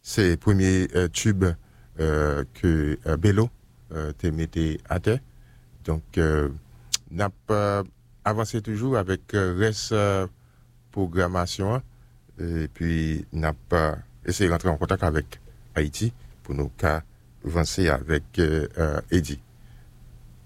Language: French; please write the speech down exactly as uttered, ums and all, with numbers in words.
c'est le premier euh, tube euh, que euh, Bello euh, te mettait à terre. Donc, euh, n'a pas avancé toujours avec euh, reste euh, programmation et puis n'a pas essayé de rentrer en contact avec Haïti pour nous cas avancer avec euh, euh, Eddie.